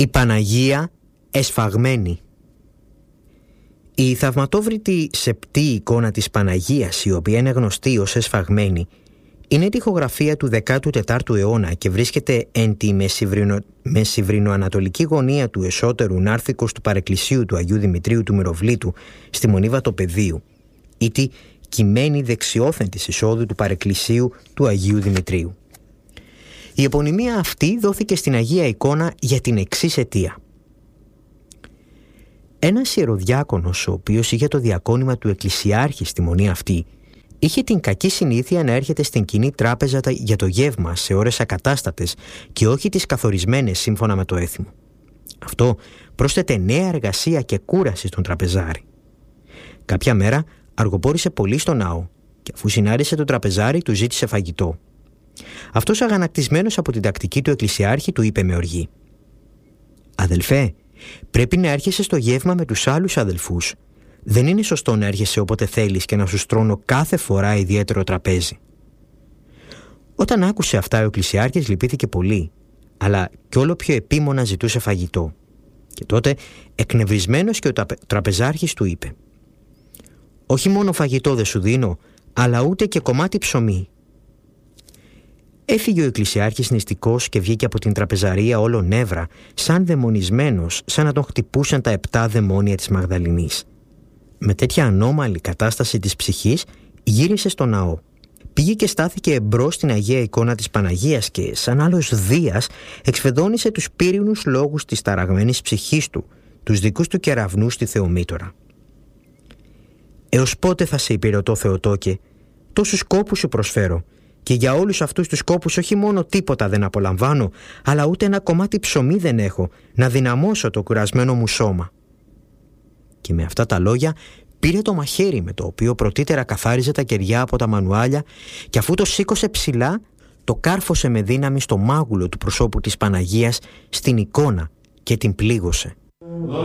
Η Παναγία εσφαγμένη. Η θαυματόβρητη σεπτή εικόνα της Παναγίας, η οποία είναι γνωστή ως εσφαγμένη, είναι τοιχογραφία του 14ου αιώνα και βρίσκεται εν τη μεσηβρινοανατολική γωνία του εσωτερού νάρθικος του παρεκκλησίου του Αγίου Δημητρίου του Μυροβλήτου στη Μονή Βατοπεδίου, ή τη κειμένη δεξιόθεν της εισόδου του παρεκκλησίου του Αγίου Δημητρίου. Η επωνυμία αυτή δόθηκε στην Αγία εικόνα για την εξής αιτία. Ένας ιεροδιάκονος, ο οποίος είχε το διακόνημα του εκκλησιάρχη στη μονή αυτή, είχε την κακή συνήθεια να έρχεται στην κοινή τράπεζα για το γεύμα σε ώρες ακατάστατες και όχι τις καθορισμένες σύμφωνα με το έθιμο. Αυτό πρόσθεται νέα εργασία και κούραση στον τραπεζάρι. Κάποια μέρα αργοπόρησε πολύ στο ναό και αφού συνάντησε τον τραπεζάρι του ζήτησε φαγητό. Αυτός, αγανακτισμένος από την τακτική του εκκλησιάρχη, του είπε με οργή: «Αδελφέ, πρέπει να έρχεσαι στο γεύμα με τους άλλους αδελφούς. Δεν είναι σωστό να έρχεσαι όποτε θέλεις και να σου στρώνω κάθε φορά ιδιαίτερο τραπέζι». Όταν άκουσε αυτά, ο εκκλησιάρχης λυπήθηκε πολύ, αλλά κι όλο πιο επίμονα ζητούσε φαγητό. Και τότε, εκνευρισμένος, και ο τραπεζάρχης του είπε: «Όχι μόνο φαγητό δεν σου δίνω, αλλά ούτε και κομμάτι ψωμί». Έφυγε ο εκκλησιάρχης νηστικός και βγήκε από την τραπεζαρία όλο νεύρα, σαν δαιμονισμένος, σαν να τον χτυπούσαν τα 7 δαιμόνια της Μαγδαληνής. Με τέτοια ανώμαλη κατάσταση της ψυχής γύρισε στο ναό. Πήγε και στάθηκε εμπρός στην Αγία εικόνα της Παναγίας και, σαν άλλος Δίας, εξφεδώνησε τους πύρινους λόγους της ταραγμένης ψυχής του, τους δικούς του κεραυνούς στη Θεομήτωρα. «Έως πότε θα σε υπηρετώ, Θεοτόκε? Τόσους κόπους σου προσφέρω, και για όλους αυτούς τους κόπους όχι μόνο τίποτα δεν απολαμβάνω, αλλά ούτε ένα κομμάτι ψωμί δεν έχω να δυναμώσω το κουρασμένο μου σώμα». Και με αυτά τα λόγια πήρε το μαχαίρι με το οποίο πρωτήτερα καθάριζε τα κεριά από τα μανουάλια και αφού το σήκωσε ψηλά, το κάρφωσε με δύναμη στο μάγουλο του προσώπου της Παναγίας, στην εικόνα, και την πλήγωσε.